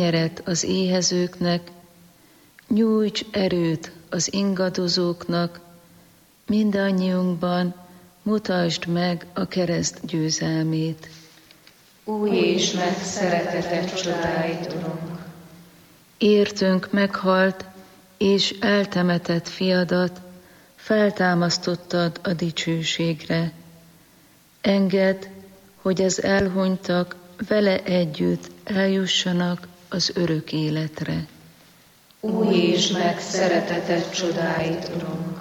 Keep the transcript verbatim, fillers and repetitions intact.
kenyeret az éhezőknek, nyújts erőt az ingadozóknak, mindannyiunkban mutasd meg a kereszt győzelmét. Új és megszeretetett csodáit, Urunk! Értünk meghalt és eltemetett fiadat, feltámasztottad a dicsőségre. Engedd, hogy az elhunytak vele együtt eljussanak az örök életre. Új és megszeretetett csodáit, Urunk!